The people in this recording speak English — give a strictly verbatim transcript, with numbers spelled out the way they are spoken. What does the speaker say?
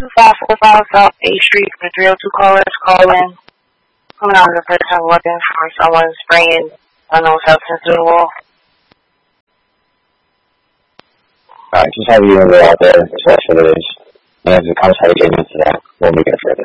two five four five South eighth Street for three oh two callers. Call in. Coming out of the first have a weapon for someone spraying unknown substance to the wall. Alright, just have you go out there, especially for this. And if the cops try to get into that, we'll make it further.